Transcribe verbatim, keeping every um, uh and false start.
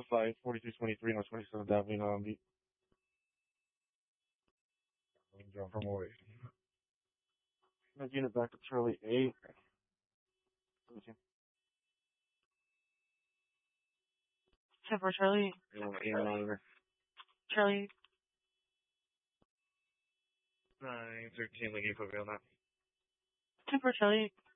Alpha five, forty-three twenty-three, North twenty-seventh Avenue, um, beat. Drop from away. Next unit back to Charlie eight. ten for Charlie. Yeah, Charlie. nine thirteen, like you put me on that. ten for Charlie.